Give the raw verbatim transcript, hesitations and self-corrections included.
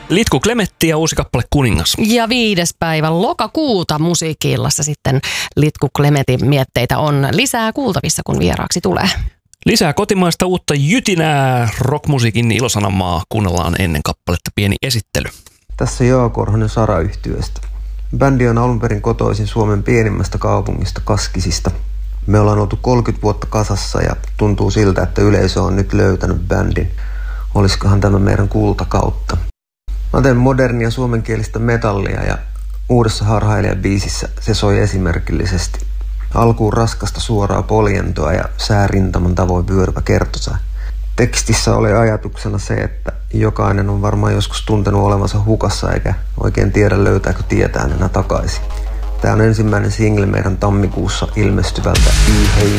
Litku Klemetti ja uusi kappale Kuningas. Ja viides päivä lokakuuta Musiikki-illassa sitten Litku Klemetin mietteitä on lisää kuultavissa, kun vieraaksi tulee. Lisää kotimaista uutta jytinää rockmusiikin ilosanamaa. Kuunnellaan ennen kappaletta pieni esittely. Tässä Joa Korhonen Sara-yhtyeestä. Bändi on alun perin kotoisin Suomen pienimmästä kaupungista Kaskisista. Me ollaan oltu kolmekymmentä vuotta kasassa ja tuntuu siltä, että yleisö on nyt löytänyt bändin. Olisikohan tämä meidän kultakautta? Mä teen modernia suomenkielistä metallia ja uudessa Harhailija-biisissä se soi esimerkillisesti. Alkuun raskasta suoraa poljentoa ja säärintaman tavoin vyöryvä kertosää. Tekstissä oli ajatuksena se, että jokainen on varmaan joskus tuntenut olevansa hukassa eikä oikein tiedä löytääkö tietään enää takaisin. Tämä on ensimmäinen single meidän tammikuussa ilmestyvältä I Hei